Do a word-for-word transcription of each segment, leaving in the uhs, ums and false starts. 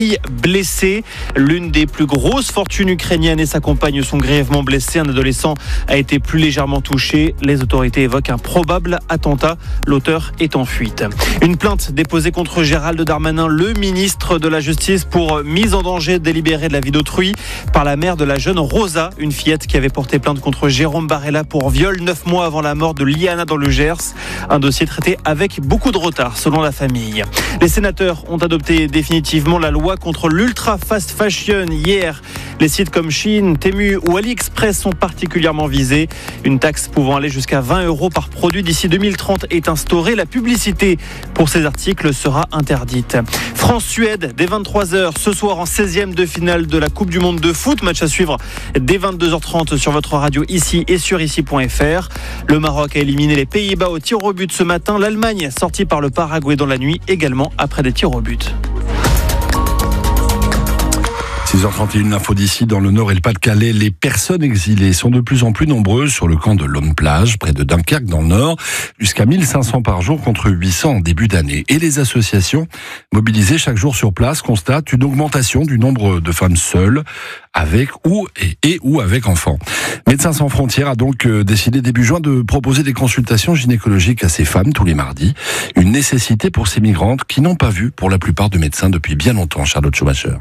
Blessée, l'une des plus grosses fortunes ukrainiennes et sa compagne sont grièvement blessées. Un adolescent a été plus légèrement touché. Les autorités évoquent un probable attentat. L'auteur est en fuite. Une plainte déposée contre Gérald Darmanin, le ministre de la Justice, pour mise en danger délibérée de la vie d'autrui par la mère de la jeune Rosa, une fillette qui avait porté plainte contre Jérôme Barella pour viol neuf mois avant la mort de Liana dans le Gers. Un dossier traité avec beaucoup de retard selon la famille. Les sénateurs ont adopté définitivement la loi contre l'ultra fast fashion hier. Les sites comme Shein, Temu ou AliExpress sont particulièrement visés. Une taxe pouvant aller jusqu'à vingt euros par produit d'ici deux mille trente est instaurée. La publicité pour ces articles sera interdite. France-Suède dès vingt-trois heures ce soir en seizième de finale de la Coupe du Monde de foot. Match à suivre dès vingt-deux heures trente sur votre radio ici et sur ici point f r. Le Maroc a éliminé les Pays-Bas au tir au but ce matin. L'Allemagne sortie par le Paraguay dans la nuit également après des tirs au but. six heures trente et une, l'info d'ici, dans le Nord et le Pas-de-Calais. Les personnes exilées sont de plus en plus nombreuses sur le camp de Lhomme-Plage, près de Dunkerque, dans le Nord. Jusqu'à mille cinq cents par jour contre huit cents en début d'année. Et les associations mobilisées chaque jour sur place constatent une augmentation du nombre de femmes seules, avec ou et, et ou avec enfants. Médecins sans frontières a donc décidé début juin de proposer des consultations gynécologiques à ces femmes tous les mardis. Une nécessité pour ces migrantes qui n'ont pas vu pour la plupart de médecins depuis bien longtemps. Charlotte Schumacher.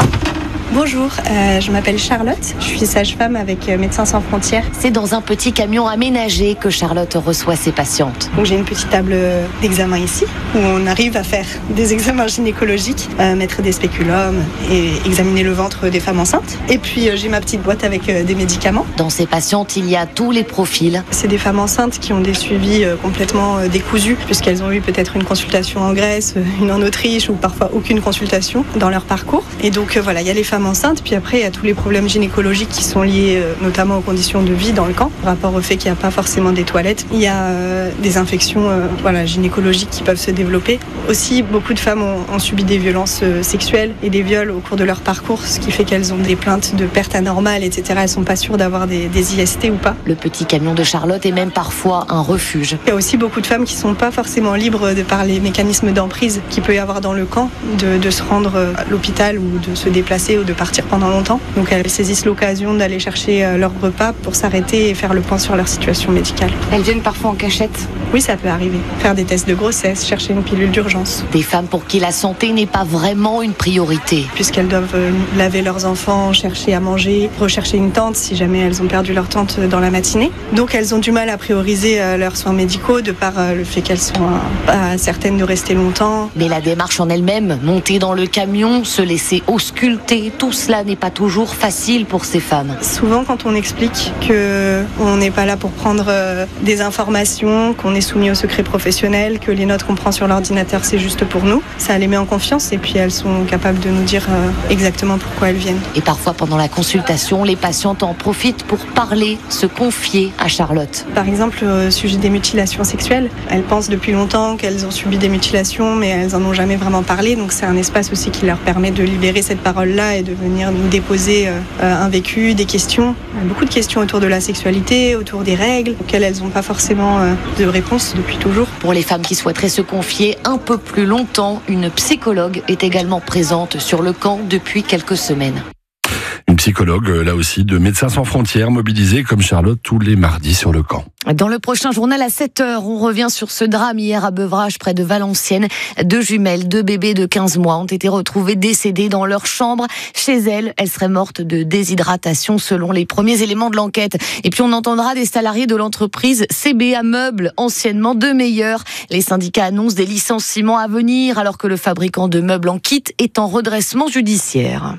Bonjour, euh, je m'appelle Charlotte, je suis sage-femme avec Médecins sans frontières. C'est dans un petit camion aménagé que Charlotte reçoit ses patientes. Donc j'ai une petite table d'examen ici, où on arrive à faire des examens gynécologiques, euh, mettre des spéculums et examiner le ventre des femmes enceintes. Et puis euh, j'ai ma petite boîte avec euh, des médicaments. Dans ces patientes, il y a tous les profils. C'est des femmes enceintes qui ont des suivis euh, complètement euh, décousus, puisqu'elles ont eu peut-être une consultation en Grèce, une en Autriche, ou parfois aucune consultation dans leur parcours. Et donc euh, voilà, il y a les femmes enceintes, puis après il y a tous les problèmes gynécologiques qui sont liés euh, notamment aux conditions de vie dans le camp, par rapport au fait qu'il n'y a pas forcément des toilettes. Il y a euh, des infections euh, voilà, gynécologiques qui peuvent se développer. Aussi, beaucoup de femmes ont, ont subi des violences euh, sexuelles et des viols au cours de leur parcours, ce qui fait qu'elles ont des plaintes de perte anormale, et cetera. Elles ne sont pas sûres d'avoir des, des I S T ou pas. Le petit camion de Charlotte est même parfois un refuge. Il y a aussi beaucoup de femmes qui ne sont pas forcément libres de par les mécanismes d'emprise qu'il peut y avoir dans le camp, de, de se rendre à l'hôpital ou de se déplacer ou de partir pendant longtemps. Donc elles saisissent l'occasion d'aller chercher leur repas pour s'arrêter et faire le point sur leur situation médicale. Elles viennent parfois en cachette. Oui, ça peut arriver. Faire des tests de grossesse, chercher une pilule d'urgence. Des femmes pour qui la santé n'est pas vraiment une priorité. Puisqu'elles doivent laver leurs enfants, chercher à manger, rechercher une tente si jamais elles ont perdu leur tente dans la matinée. Donc elles ont du mal à prioriser leurs soins médicaux de par le fait qu'elles sont pas certaines de rester longtemps. Mais la démarche en elle-même, monter dans le camion, se laisser ausculter, tout cela n'est pas toujours facile pour ces femmes. Souvent quand on explique qu'on n'est pas là pour prendre des informations, qu'on est soumis au secret professionnel, que les notes qu'on prend sur l'ordinateur c'est juste pour nous, ça les met en confiance et puis elles sont capables de nous dire exactement pourquoi elles viennent. Et parfois pendant la consultation, les patientes en profitent pour parler, se confier à Charlotte. Par exemple au sujet des mutilations sexuelles, elles pensent depuis longtemps qu'elles ont subi des mutilations mais elles en ont jamais vraiment parlé, donc c'est un espace aussi qui leur permet de libérer cette parole-là et de venir nous déposer euh, un vécu, des questions. Il y a beaucoup de questions autour de la sexualité, autour des règles, auxquelles elles n'ont pas forcément euh, de réponse depuis toujours. Pour les femmes qui souhaiteraient se confier un peu plus longtemps, une psychologue est également présente sur le camp depuis quelques semaines. Une psychologue, là aussi, de Médecins sans frontières, mobilisée comme Charlotte tous les mardis sur le camp. Dans le prochain journal à sept heures, on revient sur ce drame hier à Beuvrages, près de Valenciennes. Deux jumelles, deux bébés de quinze mois ont été retrouvés décédés dans leur chambre. Chez elles, elles seraient mortes de déshydratation selon les premiers éléments de l'enquête. Et puis on entendra des salariés de l'entreprise C B A Meubles, anciennement De Meilleur. Les syndicats annoncent des licenciements à venir alors que le fabricant de meubles en kit est en redressement judiciaire.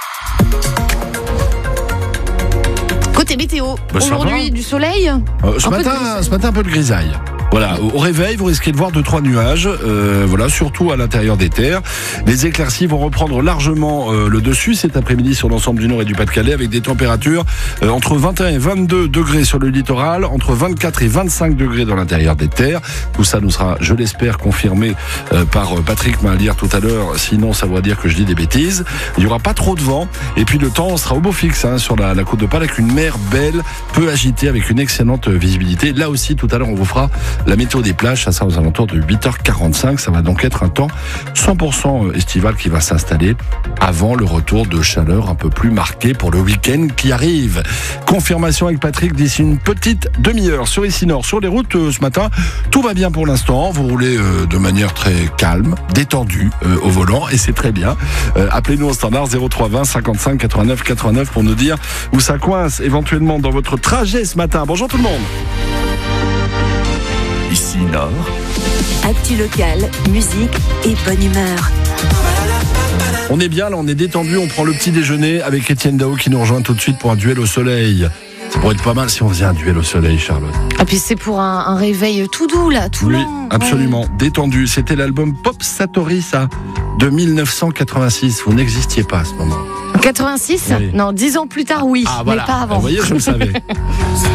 Côté météo, bah, aujourd'hui du soleil euh, ce, matin, ce matin un peu de grisaille. Voilà, au réveil, vous risquez de voir deux trois nuages, euh, voilà, surtout à l'intérieur des terres. Les éclaircies vont reprendre largement euh, le dessus cet après-midi sur l'ensemble du Nord et du Pas-de-Calais, avec des températures euh, entre vingt et un et vingt-deux degrés sur le littoral, entre vingt-quatre et vingt-cinq degrés dans l'intérieur des terres. Tout ça nous sera, je l'espère, confirmé euh, par Patrick Mallière tout à l'heure. Sinon, ça voudra dire que je dis des bêtises. Il n'y aura pas trop de vent, et puis le temps sera au beau fixe hein, sur la, la côte de Pâle, avec une mer belle, peu agitée, avec une excellente visibilité. Là aussi, tout à l'heure, on vous fera La météo des plages, ça sera aux alentours de huit heures quarante-cinq. Ça va donc être un temps cent pour cent estival qui va s'installer avant le retour de chaleur un peu plus marqué pour le week-end qui arrive. Confirmation avec Patrick d'ici une petite demi-heure. Sur Ici Nord, sur les routes euh, ce matin, tout va bien pour l'instant. Vous roulez euh, de manière très calme, détendue euh, au volant et c'est très bien. Euh, appelez-nous au standard zéro trois vingt cinquante-cinq quatre-vingt-neuf quatre-vingt-neuf pour nous dire où ça coince éventuellement dans votre trajet ce matin. Bonjour tout le monde. Ici Nord. Actu locale, musique et bonne humeur. On est bien là, on est détendu, on prend le petit déjeuner avec Étienne Dao qui nous rejoint tout de suite pour un duel au soleil. Ça pourrait être pas mal si on faisait un duel au soleil, Charlotte. Ah puis c'est pour un, un réveil tout doux là, tout Oui, lent. absolument, Ouais. détendu. C'était l'album Pop Satori, ça, de mille neuf cent quatre-vingt-six. Vous n'existiez pas à ce moment. quatre-vingt-six Oui. Non, dix ans plus tard, oui, Ah voilà, mais pas avant. vous voyez, je le savais.